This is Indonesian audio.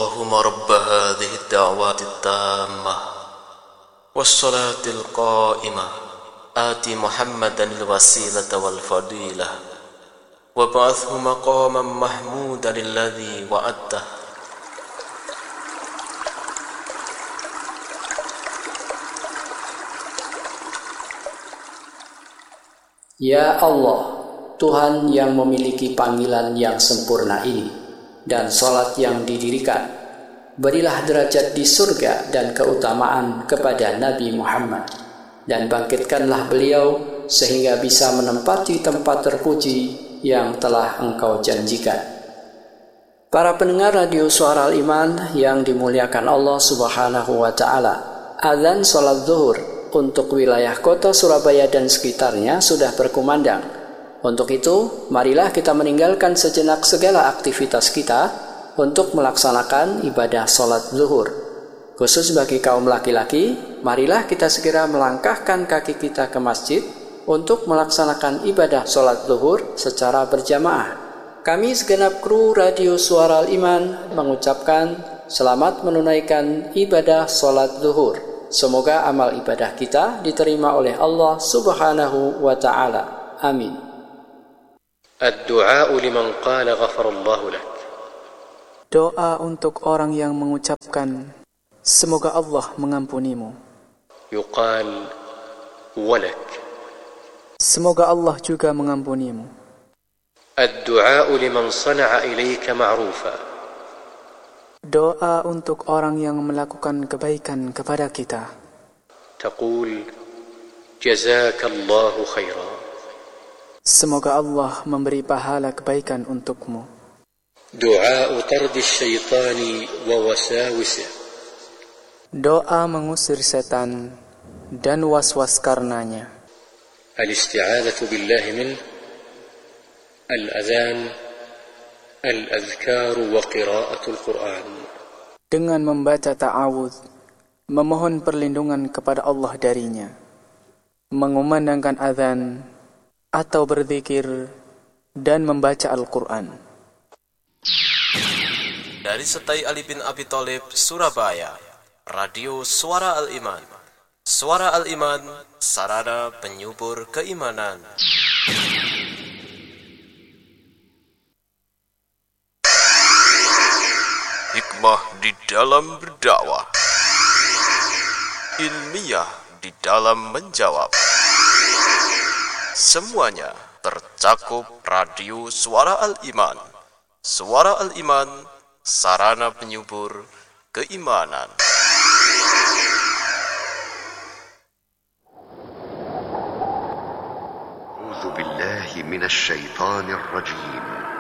اللهم رب هذه الدعوات التامة والصلاة القائمة آت محمدا الوسيلة والفضيلة وابعثه مقاما محمودا الذي وعدته. Ya Allah, Tuhan yang memiliki panggilan yang sempurna ini dan salat yang didirikan, berilah derajat di surga dan keutamaan kepada Nabi Muhammad, dan bangkitkanlah beliau sehingga bisa menempati tempat terpuji yang telah Engkau janjikan. Para pendengar radio Suara Al-Iman yang dimuliakan Allah Subhanahu wa Ta'ala, azan salat zuhur untuk wilayah kota Surabaya dan sekitarnya sudah berkumandang. Untuk itu, marilah kita meninggalkan sejenak segala aktivitas kita untuk melaksanakan ibadah salat zuhur. Khusus bagi kaum laki-laki, marilah kita segera melangkahkan kaki kita ke masjid untuk melaksanakan ibadah salat zuhur secara berjamaah. Kami segenap kru Radio Suara Al-Iman mengucapkan selamat menunaikan ibadah salat zuhur. Semoga amal ibadah kita diterima oleh Allah Subhanahu wa Ta'ala. Amin. Ad-du'a liman qala ghafarallahu lak. Doa untuk orang yang mengucapkan semoga Allah mengampunimu. Yuqal walak. Semoga Allah juga mengampunimu. Ad-du'a liman sana'a ilayka ma'rufa. Doa untuk orang yang melakukan kebaikan kepada kita. Taqul jazakallahu khairan. Semoga Allah memberi pahala kebaikan untukmu. Du'a tardi syaitani wa wasawisihi. Doa mengusir setan dan was-was karenanya. Al-isti'adzatu billahi min al-adhan al-adhkar wa qira'atul Qur'an. Dengan membaca ta'awudz, memohon perlindungan kepada Allah darinya, mengumandangkan azan atau berzikir dan membaca Al-Quran. Dari Setai Ali bin Abi Thalib, Surabaya, Radio Suara Al-Iman. Suara Al-Iman, sarana penyubur keimanan. Hikmah di dalam berdakwah, ilmiah di dalam menjawab. Semuanya tercakup Radio Suara Al-Iman. Suara Al-Iman, sarana penyubur keimanan. A'udzu billahi minasy syaithanir rajim.